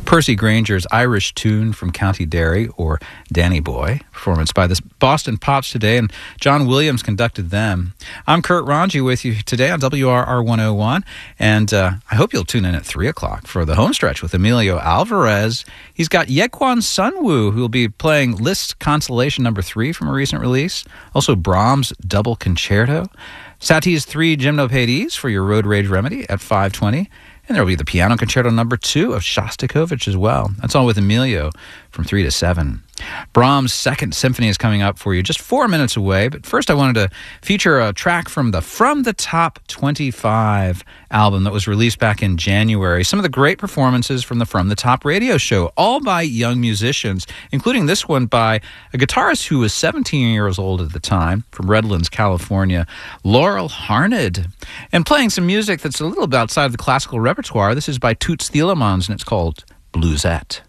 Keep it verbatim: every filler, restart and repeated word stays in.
Percy Granger's Irish Tune from County Derry, or Danny Boy, performance by the Boston Pops today, and John Williams conducted them. I'm Kurt Ranji with you today on W R R one oh one, and uh, I hope you'll tune in at three o'clock for the home stretch with Emilio Alvarez. He's got Yekwon Sunwoo, who will be playing Liszt Constellation number three from a recent release, also Brahms' Double Concerto, Satie's Three Gymnopédies for your road rage remedy at five twenty, and there will be the Piano Concerto number two of Shostakovich as well. That's all with Emilio from three to seven. Brahms' Second Symphony is coming up for you just four minutes away, but first I wanted to feature a track from the From the Top twenty-five album that was released back in January. Some of the great performances from the From the Top radio show, all by young musicians, including this one by a guitarist who was seventeen years old at the time, from Redlands, California, Laurel Harned. And playing some music that's a little bit outside of the classical repertoire, this is by Toots Thielemans, and it's called Bluesette.